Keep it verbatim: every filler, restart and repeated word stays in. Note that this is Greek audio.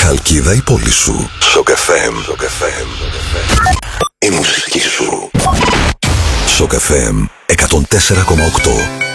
Χαλκίδα η πόλη σου. Σοκ εφ εμ. Η μουσική σου. Σοκ εφ εμ εκατόν τέσσερα κόμμα οκτώ.